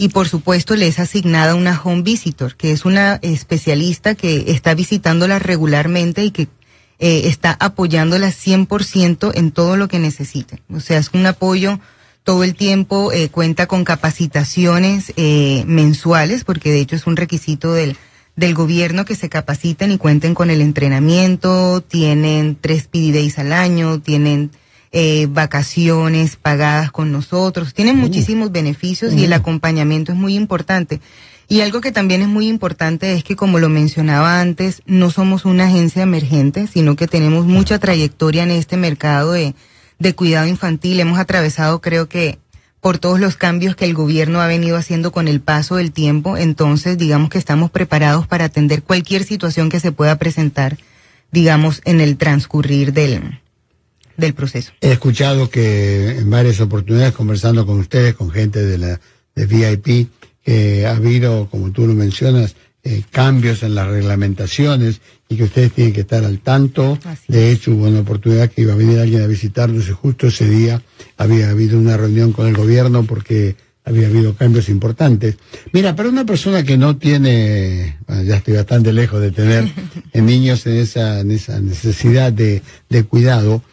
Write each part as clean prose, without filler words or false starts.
y por supuesto le es asignada una home visitor, que es una especialista que está visitándola regularmente y que está apoyándola 100% en todo lo que necesite. O sea, es un apoyo todo el tiempo, cuenta con capacitaciones mensuales, porque de hecho es un requisito del gobierno que se capaciten y cuenten con el entrenamiento, tienen 3 PD Days al año, tienen vacaciones pagadas con nosotros, tienen muchísimos beneficios y el acompañamiento es muy importante. Y algo que también es muy importante es que, como lo mencionaba antes, no somos una agencia emergente, sino que tenemos mucha trayectoria en este mercado de cuidado infantil. Hemos atravesado, creo que, por todos los cambios que el gobierno ha venido haciendo con el paso del tiempo. Entonces, digamos que estamos preparados para atender cualquier situación que se pueda presentar, digamos, en el transcurrir del proceso. He escuchado que en varias oportunidades, conversando con ustedes, con gente de VIP, que ha habido, como tú lo mencionas, cambios en las reglamentaciones y que ustedes tienen que estar al tanto. De hecho, hubo una oportunidad que iba a venir alguien a visitarnos y justo ese día había habido una reunión con el gobierno porque había habido cambios importantes. Mira, para una persona que no tiene, bueno, ya estoy bastante lejos de tener niños en esa necesidad de cuidado,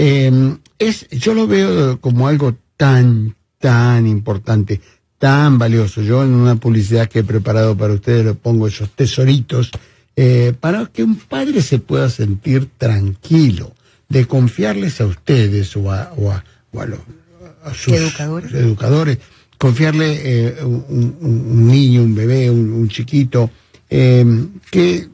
yo lo veo como algo tan importante, tan valioso. Yo en una publicidad que he preparado para ustedes le pongo esos tesoritos para que un padre se pueda sentir tranquilo de confiarles a ustedes o a sus educadores, confiarle un niño, un bebé, un chiquito, ¿qué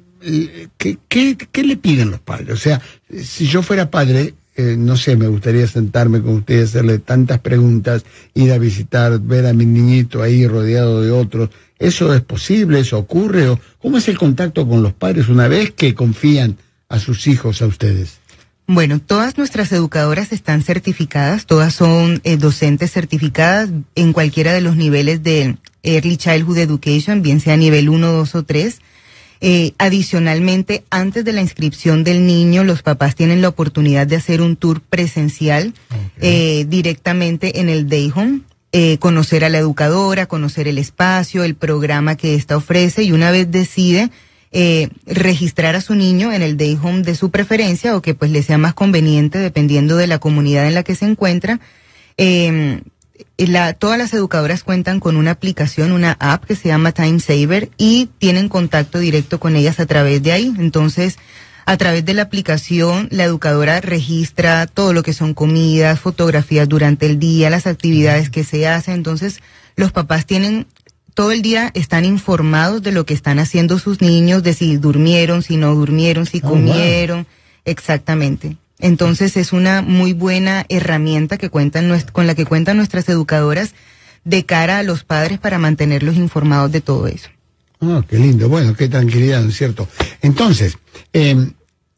le piden los padres? O sea, si yo fuera padre, no sé, me gustaría sentarme con ustedes, hacerle tantas preguntas, ir a visitar, ver a mi niñito ahí rodeado de otros. ¿Eso es posible? ¿Eso ocurre? ¿Cómo es el contacto con los padres una vez que confían a sus hijos a ustedes? Bueno, todas nuestras educadoras están certificadas, todas son docentes certificadas en cualquiera de los niveles de Early Childhood Education, bien sea nivel 1, 2 o 3. Adicionalmente, antes de la inscripción del niño, los papás tienen la oportunidad de hacer un tour presencial directamente en el day home, conocer a la educadora, conocer el espacio, el programa que ésta ofrece, y una vez decide registrar a su niño en el day home de su preferencia o que pues le sea más conveniente dependiendo de la comunidad en la que se encuentra, todas las educadoras cuentan con una aplicación, una app que se llama Time Saver y tienen contacto directo con ellas a través de ahí. Entonces, a través de la aplicación, la educadora registra todo lo que son comidas, fotografías durante el día, las actividades que se hacen. Entonces, los papás tienen todo el día, están informados de lo que están haciendo sus niños, de si durmieron, si no durmieron, si comieron. Wow. Exactamente. Entonces es una muy buena herramienta que con la que cuentan nuestras educadoras de cara a los padres para mantenerlos informados de todo eso. Oh, qué lindo. Bueno, qué tranquilidad, ¿no es cierto? Entonces, ¿qué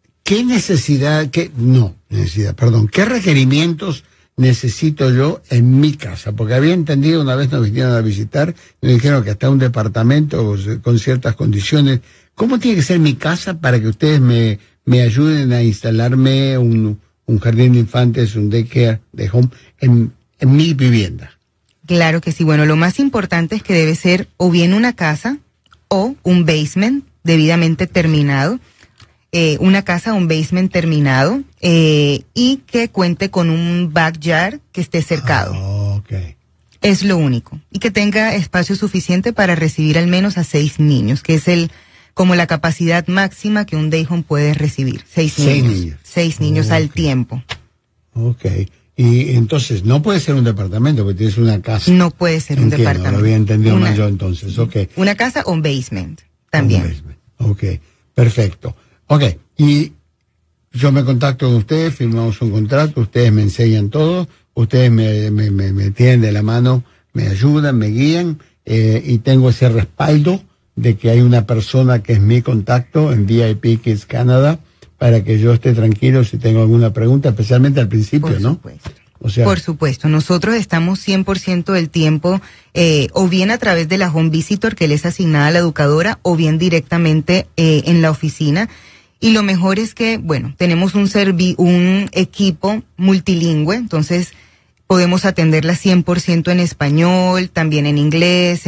requerimientos necesito yo en mi casa? Porque había entendido, una vez nos vinieron a visitar, y nos dijeron que hasta un departamento con ciertas condiciones. ¿Cómo tiene que ser mi casa para que ustedes me ayuden a instalarme un jardín de infantes, un daycare de home en mi vivienda? Claro que sí. Bueno, lo más importante es que debe ser o bien una casa o un basement debidamente terminado. Una casa, un basement terminado, y que cuente con un backyard que esté cercado. Okay. Es lo único. Y que tenga espacio suficiente para recibir al menos a 6 niños, que es como la capacidad máxima que un day home puede recibir. 6 niños. 6 niños al tiempo. Okay. Y entonces, no puede ser un departamento, porque tienes una casa. No puede ser un departamento. Lo había entendido mal yo entonces. Okay. Una casa o un basement también. Un basement. Okay. Perfecto. Okay. Y yo me contacto con ustedes, firmamos un contrato, ustedes me enseñan todo, ustedes me tienen de la mano, me ayudan, me guían, y tengo ese respaldo de que hay una persona que es mi contacto en VIP Kids Canada para que yo esté tranquilo si tengo alguna pregunta, especialmente al principio, ¿no? Por supuesto. O sea, por supuesto, nosotros estamos 100% del tiempo, o bien a través de la home visitor que le es asignada a la educadora, o bien directamente en la oficina. Y lo mejor es que, bueno, tenemos un equipo multilingüe, entonces podemos atenderla 100% en español, también en inglés,